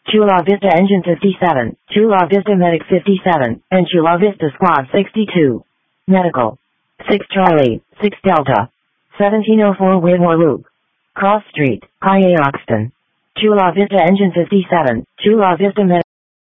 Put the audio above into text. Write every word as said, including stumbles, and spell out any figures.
Chula Vista Engine fifty-seven, Chula Vista Medic fifty-seven, and Chula Vista Squad sixty-two. Medical. six Charlie, six Delta. seventeen oh four Whitmore Loop. Cross Street, High Oxton. Chula Vista Engine fifty-seven, Chula Vista Medic.